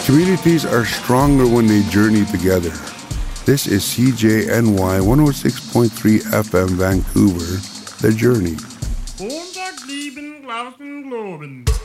Communities are stronger when they journey together. This is CJNY 106.3 FM Vancouver, The Journey. Montag, lieben, draußen, globen.